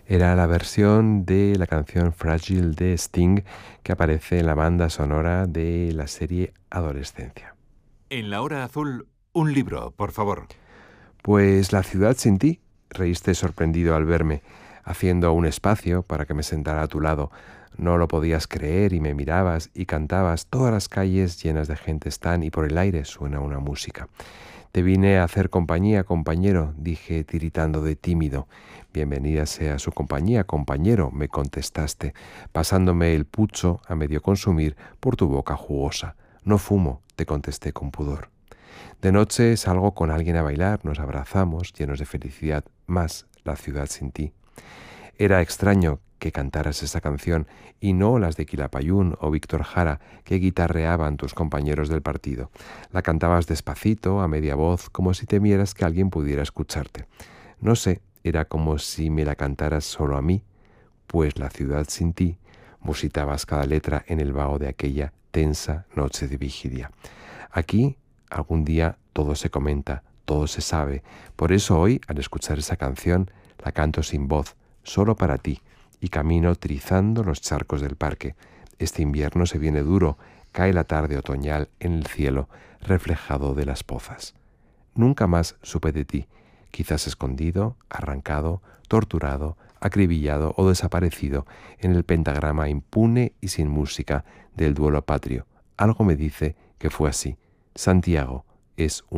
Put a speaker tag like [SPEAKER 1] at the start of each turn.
[SPEAKER 1] Era la versión de la canción Fragile de Sting que aparece en la banda sonora de la serie Adolescencia.
[SPEAKER 2] En la hora azul, un libro, por favor.
[SPEAKER 1] Pues La ciudad sin ti, reíste sorprendido al verme, haciendo un espacio para que me sentara a tu lado. No lo podías creer y me mirabas y cantabas. Todas las calles llenas de gente están y por el aire suena una música. Te vine a hacer compañía, compañero, dije tiritando de tímido. Bienvenida sea su compañía, compañero, me contestaste, pasándome el pucho a medio consumir por tu boca jugosa. No fumo, te contesté con pudor. De noche salgo con alguien a bailar, nos abrazamos, llenos de felicidad, más la ciudad sin ti. Era extraño que cantaras esa canción y no las de Quilapayún o Víctor Jara que guitarreaban tus compañeros del partido. La cantabas despacito, a media voz, como si temieras que alguien pudiera escucharte. No sé, era como si me la cantaras solo a mí, pues la ciudad sin ti, musitabas cada letra en el vaho de aquella tensa noche de vigilia. Aquí, algún día, todo se comenta, todo se sabe. Por eso hoy, al escuchar esa canción, la canto sin voz, solo para ti, y camino trizando los charcos del parque. Este invierno se viene duro, cae la tarde otoñal en el cielo, reflejado de las pozas. Nunca más supe de ti, quizás escondido, arrancado, torturado, acribillado o desaparecido en el pentagrama impune y sin música del duelo patrio. Algo me dice que fue así. Santiago es una